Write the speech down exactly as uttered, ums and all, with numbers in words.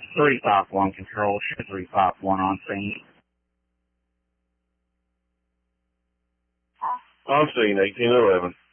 three five one control, show three five one on scene. On scene, eighteen eleven.